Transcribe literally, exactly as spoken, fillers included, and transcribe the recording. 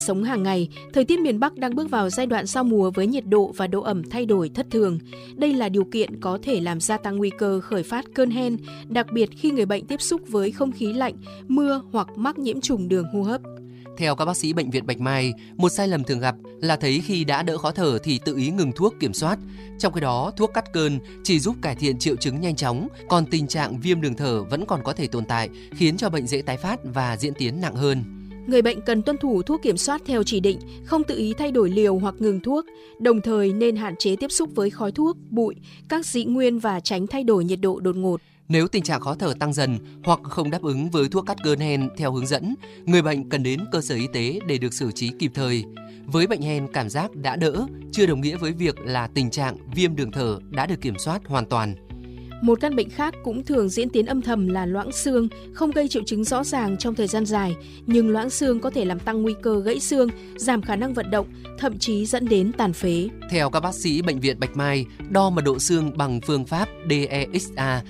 Sống hàng ngày, thời tiết miền Bắc đang bước vào giai đoạn giao mùa với nhiệt độ và độ ẩm thay đổi thất thường. Đây là điều kiện có thể làm gia tăng nguy cơ khởi phát cơn hen, đặc biệt khi người bệnh tiếp xúc với không khí lạnh, mưa hoặc mắc nhiễm trùng đường hô hấp. Theo các bác sĩ Bệnh viện Bạch Mai, một sai lầm thường gặp là thấy khi đã đỡ khó thở thì tự ý ngừng thuốc kiểm soát. Trong khi đó, thuốc cắt cơn chỉ giúp cải thiện triệu chứng nhanh chóng, còn tình trạng viêm đường thở vẫn còn có thể tồn tại, khiến cho bệnh dễ tái phát và diễn tiến nặng hơn. Người bệnh cần tuân thủ thuốc kiểm soát theo chỉ định, không tự ý thay đổi liều hoặc ngừng thuốc, đồng thời nên hạn chế tiếp xúc với khói thuốc, bụi, các dị nguyên và tránh thay đổi nhiệt độ đột ngột. Nếu tình trạng khó thở tăng dần hoặc không đáp ứng với thuốc cắt cơn hen theo hướng dẫn, người bệnh cần đến cơ sở y tế để được xử trí kịp thời. Với bệnh hen, cảm giác đã đỡ chưa đồng nghĩa với việc là tình trạng viêm đường thở đã được kiểm soát hoàn toàn. Một căn bệnh khác cũng thường diễn tiến âm thầm là loãng xương, không gây triệu chứng rõ ràng trong thời gian dài, nhưng loãng xương có thể làm tăng nguy cơ gãy xương, giảm khả năng vận động, thậm chí dẫn đến tàn phế. Theo các bác sĩ Bệnh viện Bạch Mai, đo mật độ xương bằng phương pháp đê e ích a